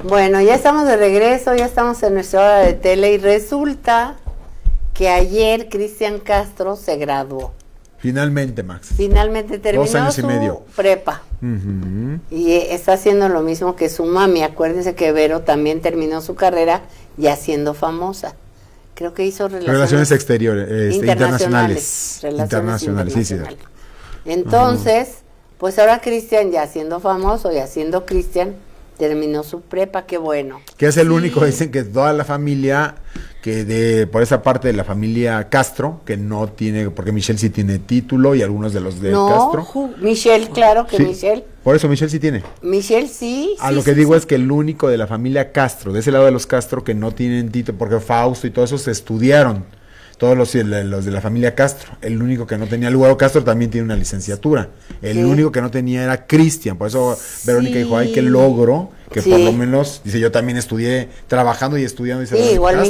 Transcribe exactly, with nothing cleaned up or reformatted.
Bueno, ya estamos de regreso, ya estamos en nuestra hora de tele y resulta que ayer Cristian Castro se graduó. Finalmente, Max. Finalmente terminó Dos años su y medio. prepa. Uh-huh. Y está haciendo lo mismo que su mami. Acuérdense que Vero también terminó su carrera ya siendo famosa. Creo que hizo relaciones, relaciones exteriores, este, internacionales. internacionales. Relaciones Internacionales, sí, sí. internacionales. Entonces, uh-huh. pues ahora Cristian, ya siendo famoso, ya siendo Cristian, terminó su prepa, qué bueno. Que es el sí. único, dicen que toda la familia, que de por esa parte de la familia Castro, que no tiene, porque Michelle sí tiene título y algunos de los de no, Castro. Ju, Michelle, claro que sí, Michelle. Por eso Michelle sí tiene. Michelle sí. A sí, lo que sí, digo sí. es que el único de la familia Castro, de ese lado de los Castro, que no tienen título, porque Fausto y todo eso se estudiaron. Todos los, los de la familia Castro. El único que no tenía, el Güero Castro también tiene una licenciatura. El ¿Qué? único que no tenía era Cristian. Por eso sí. Verónica dijo, ay, qué logro, que sí. por lo menos, dice, yo también estudié trabajando y estudiando. Y sí, igual